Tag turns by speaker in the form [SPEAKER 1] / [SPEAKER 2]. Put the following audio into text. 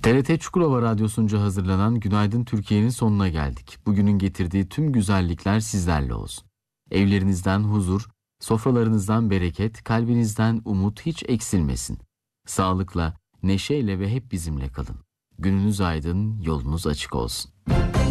[SPEAKER 1] TRT Çukurova Radyosu'nca hazırlanan Günaydın Türkiye'nin sonuna geldik. Bugünün getirdiği tüm güzellikler sizlerle olsun. Evlerinizden huzur, sofralarınızdan bereket, kalbinizden umut hiç eksilmesin. Sağlıkla, neşeyle ve hep bizimle kalın. Gününüz aydın, yolunuz açık olsun.